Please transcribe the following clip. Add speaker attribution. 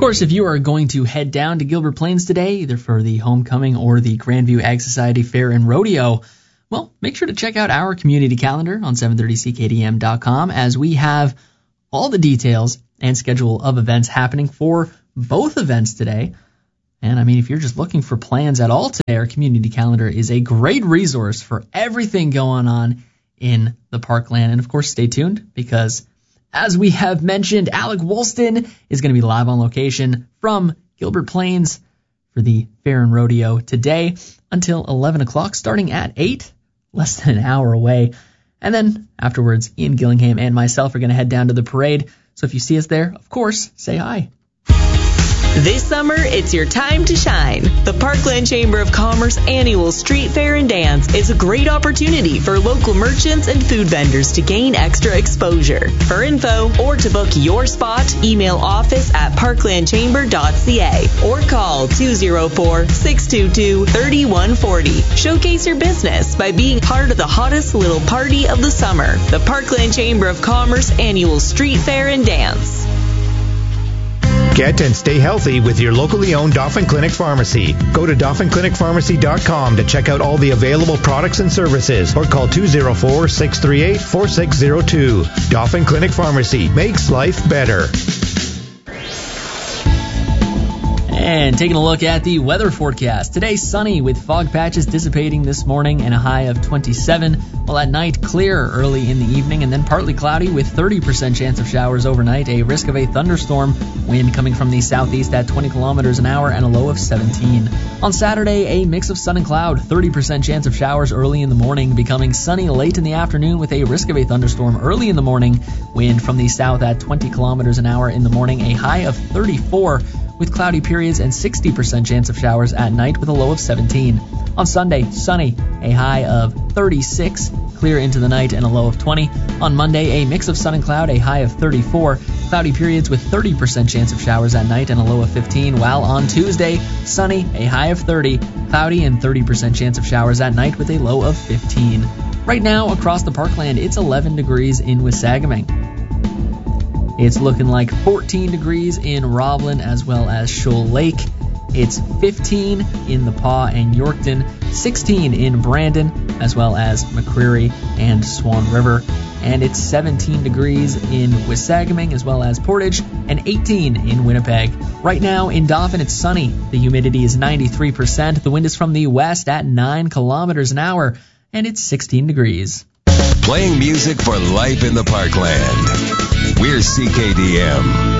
Speaker 1: course, if you are going to head down to Gilbert Plains today, either for the Homecoming or the Grandview Ag Society Fair and Rodeo, well, make sure to check out our community calendar on 730ckdm.com as we have all the details and schedule of events happening for both events today. And I mean, if you're just looking for plans at all today, our community calendar is a great resource for everything going on in the parkland. And of course, stay tuned because as we have mentioned, Alec Woolston is going to be live on location from Gilbert Plains for the Fair and Rodeo today until 11 o'clock, starting at 8, less than an hour away. And then afterwards, Ian Gillingham and myself are going to head down to the parade. So if you see us there, of course, say hi.
Speaker 2: This summer, it's your time to shine. The Parkland Chamber of Commerce annual Street Fair and Dance is a great opportunity for local merchants and food vendors to gain extra exposure. For info or to book your spot, email office@parklandchamber.ca or call 204-622-3140. Showcase your business by being part of the hottest little party of the summer. The Parkland Chamber of Commerce annual Street Fair and Dance.
Speaker 3: Get and stay healthy with your locally owned Dauphin Clinic Pharmacy. Go to DauphinClinicPharmacy.com to check out all the available products and services or call 204-638-4602. Dauphin Clinic Pharmacy makes life better.
Speaker 1: And taking a look at the weather forecast. Today, sunny with fog patches dissipating this morning and a high of 27. While at night, clear early in the evening and then partly cloudy with 30% chance of showers overnight. A risk of a thunderstorm. Wind coming from the southeast at 20 kilometers an hour and a low of 17. On Saturday, a mix of sun and cloud. 30% chance of showers early in the morning, becoming sunny late in the afternoon with a risk of a thunderstorm early in the morning. Wind from the south at 20 kilometers an hour in the morning. A high of 34. With cloudy periods and 60% chance of showers at night with a low of 17. On Sunday, sunny, a high of 36, clear into the night and a low of 20. On Monday, a mix of sun and cloud, a high of 34, cloudy periods with 30% chance of showers at night and a low of 15. While on Tuesday, sunny, a high of 30, cloudy and 30% chance of showers at night with a low of 15. Right now, across the parkland, it's 11 degrees in Wissaggaming. It's looking like 14 degrees in Roblin as well as Shoal Lake. It's 15 in the Paw and Yorkton, 16 in Brandon as well as McCreary and Swan River. And it's 17 degrees in Wissaggaming as well as Portage and 18 in Winnipeg. Right now in Dauphin, it's sunny. The humidity is 93%. The wind is from the west at 9 kilometers an hour and it's 16 degrees.
Speaker 4: Playing music for life in the parkland. We're CKDM.